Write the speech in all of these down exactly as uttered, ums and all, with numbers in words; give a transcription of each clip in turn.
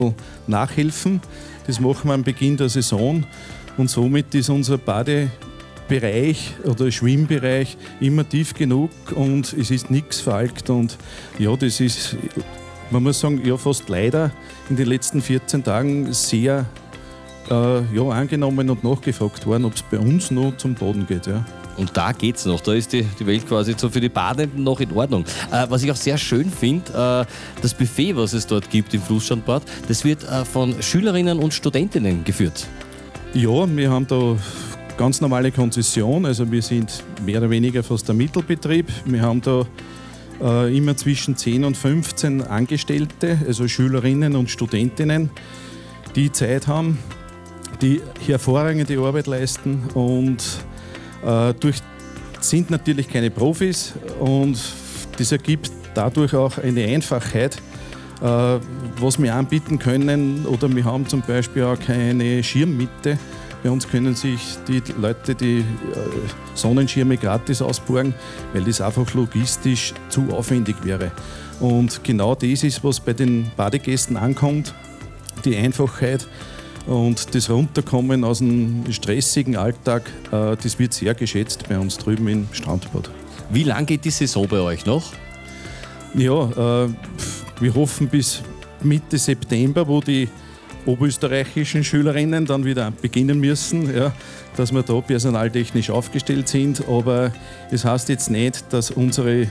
nachhelfen. Das machen wir am Beginn der Saison und somit ist unser Badebereich oder Schwimmbereich immer tief genug und es ist nichts veralkt und ja, das ist, man muss sagen, ja fast leider in den letzten vierzehn Tagen sehr äh, ja, angenommen und nachgefragt worden, ob es bei uns noch zum Baden geht. Ja. Und da geht's noch, da ist die, die Welt quasi so für die Badenden noch in Ordnung. Äh, was ich auch sehr schön finde, äh, das Buffet, was es dort gibt im Flussstrandbad, das wird äh, von Schülerinnen und Studentinnen geführt. Ja, wir haben da ganz normale Konzession, also wir sind mehr oder weniger fast ein Mittelbetrieb. Wir haben da äh, immer zwischen zehn und fünfzehn Angestellte, also Schülerinnen und Studentinnen, die Zeit haben, die hervorragende Arbeit leisten und äh, durch, sind natürlich keine Profis und das ergibt dadurch auch eine Einfachheit, äh, was wir anbieten können. Oder wir haben zum Beispiel auch keine Schirmmitte. Bei uns können sich die Leute die äh, Sonnenschirme gratis ausborgen, weil das einfach logistisch zu aufwendig wäre. Und genau das ist, was bei den Badegästen ankommt, die Einfachheit und das Runterkommen aus dem stressigen Alltag, äh, das wird sehr geschätzt bei uns drüben im Strandbad. Wie lang geht die Saison bei euch noch? Ja, äh, wir hoffen bis Mitte September, wo die oberösterreichischen Schülerinnen dann wieder beginnen müssen, ja, dass wir da personaltechnisch aufgestellt sind. Aber es heißt jetzt nicht, dass unsere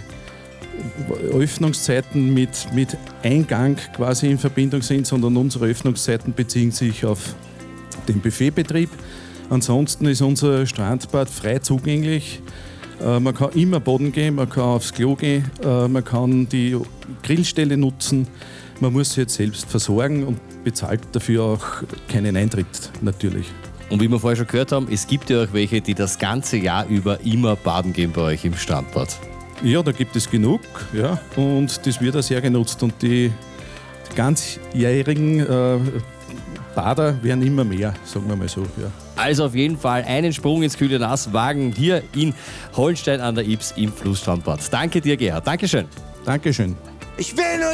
Öffnungszeiten mit, mit Eingang quasi in Verbindung sind, sondern unsere Öffnungszeiten beziehen sich auf den Buffetbetrieb. Ansonsten ist unser Strandbad frei zugänglich. Äh, man kann immer baden gehen, man kann aufs Klo gehen, äh, man kann die Grillstelle nutzen. Man muss sich jetzt selbst versorgen und bezahlt dafür auch keinen Eintritt natürlich. Und wie wir vorher schon gehört haben, es gibt ja auch welche, die das ganze Jahr über immer baden gehen bei euch im Strandbad. Ja, da gibt es genug, ja, und das wird auch sehr genutzt. Und die ganzjährigen äh, Bader werden immer mehr, sagen wir mal so. Ja. Also auf jeden Fall einen Sprung ins kühle Nass wagen hier in Hollenstein an der Ybbs im Flussstrandbad. Danke dir, Gerhard. Dankeschön. Dankeschön. Ich will nur